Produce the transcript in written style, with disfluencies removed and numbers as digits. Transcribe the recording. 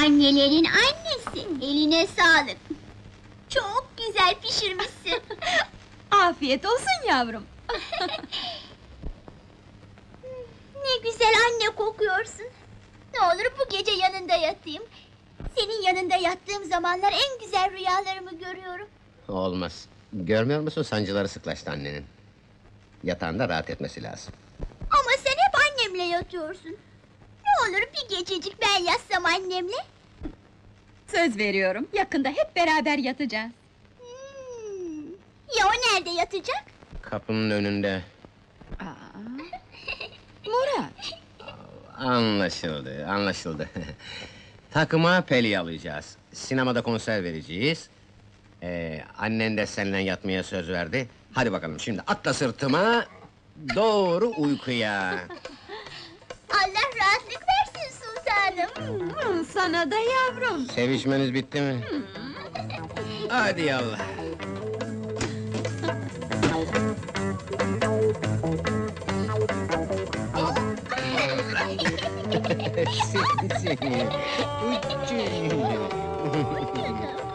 Annelerin annesi, eline sağlık. Çok güzel pişirmişsin. Afiyet olsun yavrum. Ne güzel anne kokuyorsun. Ne olur bu gece yanında yatayım. Senin yanında yattığım zamanlar en güzel rüyalarımı görüyorum. Olmaz. Görmüyor musun, sancıları sıklaştı annenin. Yatağında rahat etmesi lazım. Ama sen hep annemle yatıyorsun. Ne olur bir gececik ben yatsam annemle. Söz veriyorum, yakında hep beraber yatacağız. Ya o nerede yatacak? Kapının önünde. Aa, Murat, Anlaşıldı, anlaşıldı. Takıma peli alacağız. Sinemada konser vereceğiz. Annen de seninle yatmaya söz verdi. Hadi bakalım şimdi atla sırtıma, doğru uykuya. Allah rahatlık versin sultanım. sana da yavrum. Sevişmeniz bitti mi? Hadi yallah. Seni.